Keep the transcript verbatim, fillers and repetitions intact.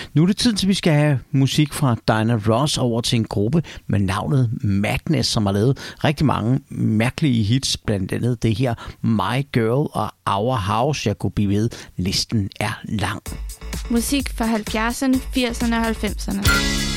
Nu er det tid til, at vi skal have musik fra Diana Ross over til en gruppe med navnet Madness, som har lavet rigtig mange mærkelige hits, blandt andet det her My Girl og Our House. Jeg kunne blive ved. Listen er lang. Musik fra halvfjerdserne, firserne og halvfemserne.